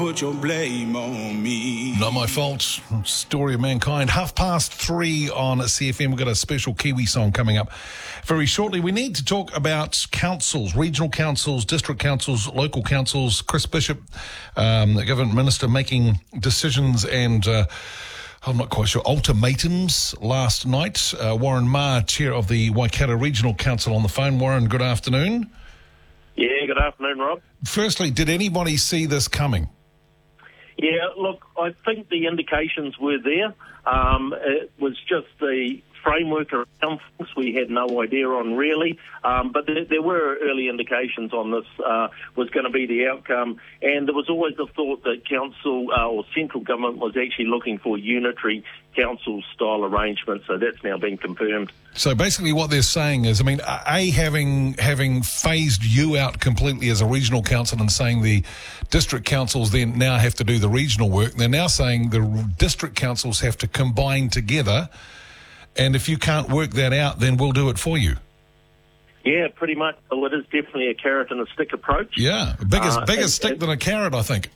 Put your blame on me. Not my fault. Story of mankind. 3:30 on CFM. We've got a special Kiwi song coming up very shortly. We need to talk about councils, regional councils, district councils, local councils. Chris Bishop, the government minister, making decisions and I'm not quite sure, ultimatums last night. Warren Ma, chair of the Waikato Regional Council, on the phone. Warren, good afternoon. Yeah, good afternoon, Rob. Firstly, did anybody see this coming? Yeah, look, I think the indications were there. It was just the framework around things we had no idea on, really. But there were early indications on this was going to be the outcome. And there was always the thought that council or central government was actually looking for unitary council-style arrangements. So that's now been confirmed. So basically what they're saying is, I mean, having phased you out completely as a regional council and saying the district councils then now have to do the regional work, they're now saying the district councils have to combine together, and if you can't work that out, then we'll do it for you. Yeah, pretty much. Well, it is definitely a carrot and a stick approach. Yeah, bigger stick than a carrot, I think.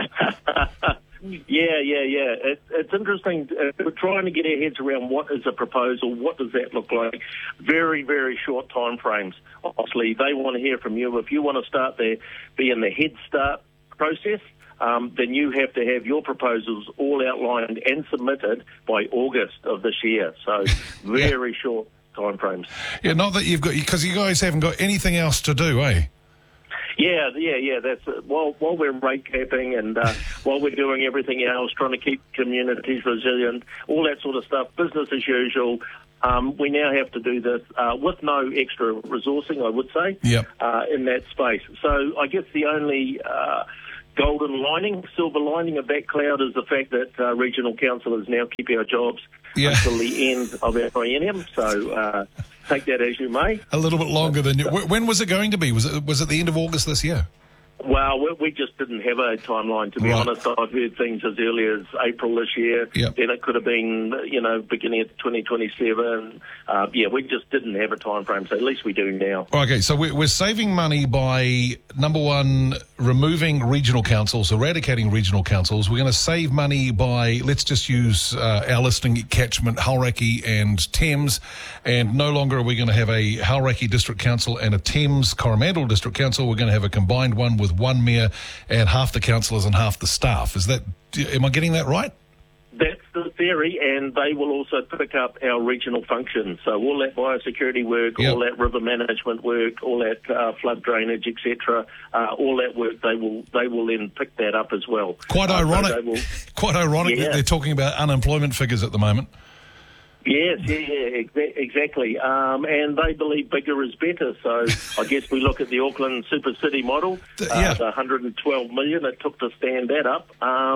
Yeah. It's interesting. We're trying to get our heads around what is a proposal, what does that look like. Very, very short time frames. Obviously, they want to hear from you. If you want to start there, be in the Head Start process, then you have to have your proposals all outlined and submitted by August of this year. So very short time frames. Yeah, not that you've got, because you guys haven't got anything else to do, eh? Yeah. That's it. While we're rate capping and while we're doing everything else, trying to keep communities resilient, all that sort of stuff, business as usual. We now have to do this with no extra resourcing, I would say, in that space. So I guess the only golden lining, silver lining of that cloud is the fact that regional councillors now keep our jobs until the end of our triennium. So take that as you may. A little bit longer than you. When was it going to be? Was it the end of August this year? Well, we just didn't have a timeline, to be honest. I've heard things as early as April this year. Then it could have been, beginning of 2027. We just didn't have a time frame, so at least we do now. Okay, so we're saving money by, number one, removing regional councils, eradicating regional councils. We're going to save money by, let's just use our listing catchment, Hauraki and Thames, and no longer are we going to have a Hauraki District Council and a Thames Coromandel District Council. We're going to have a combined one with one mayor and half the councillors and half the staff. Am I getting that right? That's the theory, and they will also pick up our regional functions. So all that biosecurity work, all that river management work, all that flood drainage, etc., all that work, they will then pick that up as well. Quite ironic that they're talking about unemployment figures at the moment. Yes, exactly. And they believe bigger is better. So I guess we look at the Auckland Super City model, the 112 million it took to stand that up,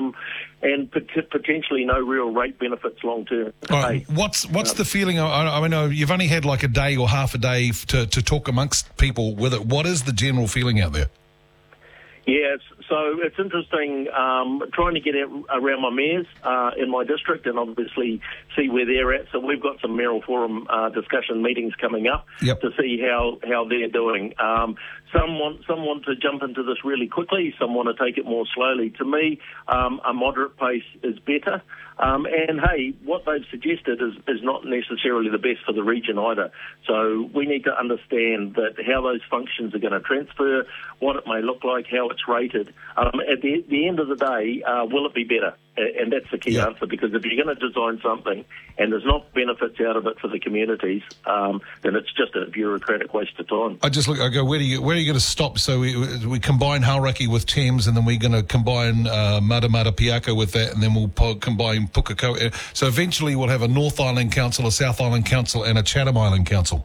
and potentially no real rate benefits long term. Right. What's the feeling? I mean, you've only had like a day or half a day to talk amongst people with it. What is the general feeling out there? Yes, so it's interesting trying to get around my mayors in my district and obviously see where they're at. So we've got some mayoral forum discussion meetings coming up to see how they're doing. Some want to jump into this really quickly. Some want to take it more slowly. To me, a moderate pace is better. And hey, what they've suggested is not necessarily the best for the region either. So we need to understand that how those functions are going to transfer, what it may look like, how it's rated. At the end of the day, will it be better? And that's the key answer, because if you're going to design something and there's not benefits out of it for the communities, then it's just a bureaucratic waste of time. I go, where are you going to stop? So we combine Hauraki with Thames, and then we're going to combine Matamata Piako with that, and then we'll combine Pukekohe. So eventually we'll have a North Island Council, a South Island Council, and a Chatham Island Council.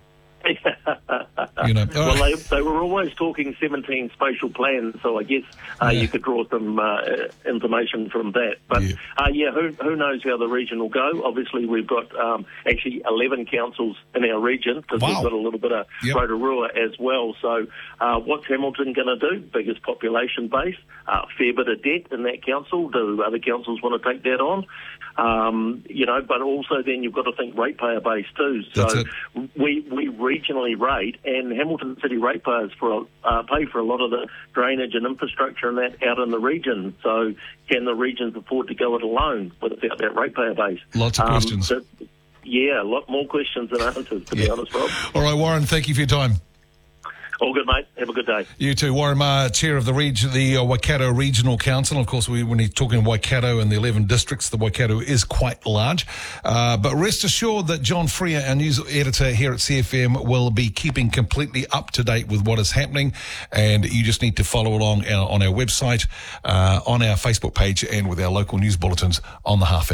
Well, they were always talking 17 spatial plans, so I guess you could draw some information from that. But who knows how the region will go? Obviously, we've got actually 11 councils in our region, because we've got a little bit of Rotorua as well. So what's Hamilton going to do? Biggest population base, fair bit of debt in that council. Do other councils want to take that on? But also then you've got to think ratepayer base too. So we regionally rate and Hamilton City ratepayers pay for a lot of the drainage and infrastructure and that out in the region. So can the regions afford to go it alone without that ratepayer base? Lots of questions. Yeah, a lot more questions than answers, to be honest, Rob. All right, Warren, thank you for your time. All good, mate. Have a good day. You too. Warren Maher, Chair of the Waikato Regional Council. Of course, when you're talking Waikato and the 11 districts, the Waikato is quite large. But rest assured that John Freer, our news editor here at CFM, will be keeping completely up to date with what is happening. And you just need to follow along on our website, on our Facebook page, and with our local news bulletins on the half hour.